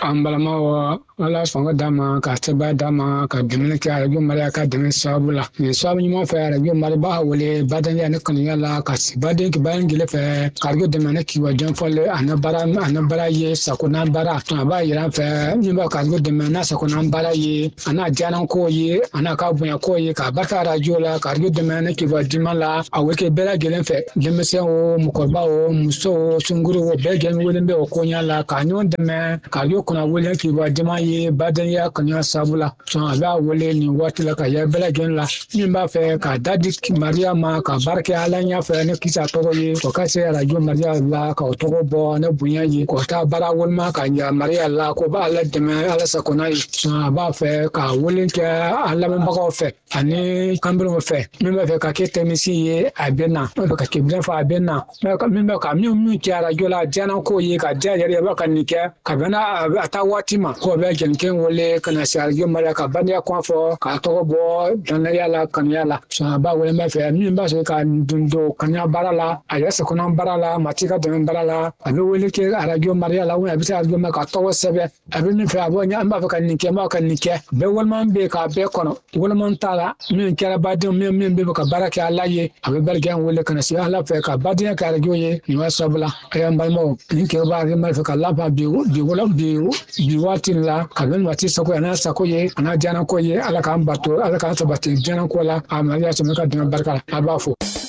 ambalama wa wala songa dama ka teba dama ka demene ka radio maria ka demene sabula ni sabu ni mo fa radio maria ba wole badan ya ne kan yala ka si badan ki bayan gile fa kargo demene ki wa jan folle anabara ye sakuna bara to ba yira fa ni ba kargo demene sakuna bara ye ana janan ko ye ana ka bunya ko ye ka barka radio la kargo demene ki wa dimala aweke bela gele fa demese o mukorba o muso sunguru o be gele wole be o ko nyala ka nyon deme kargo kuna wole ki wa dima ye badan ya kanya sabula so ala wole ni watila ka ya bela gen la min ba fe ka dadi maria ma ka barke ala nya fe ne kisa to ye ko ka se radio maria la ka to bo ne bunya ye ko ta bara wol ma ka ya maria la ko ba ala de ma ala sa ko na so ba fe ka wole ke ala ma ba ko fe ani kambro fe min ba fe ka ke temisi ye abena ba ka ke bra fa abena min ba ka mi ki radio la jana ko ye ka ja ya ba ka ni ke ka bana ata watima ko be ken wole kana sar yo mara ka banya kwa fo ka to bo dan yala kan yala so ba wole ma fe mi ba so ka dundo kanya barala aya se kono barala matika den barala abi wole ke radio maria la wona bi sar yo ma ka to sebe abi mi fe abo nya ba fa kan ni ke ma kan ni ke be wol man be ka be kono wol man tala mi kera ba de mi be ka baraka ala ye abi bel gen wole kana si ala fe ka badin ka radio ye ni wa sabula aya mbal mo ni ke ba ge ma fe ka la ba bi wala bi watin la ka ben wati sako ana sako ye ana jana ko ye ala kan bato ala kan sabati jana ko la amaliya so me ka dina barka abafo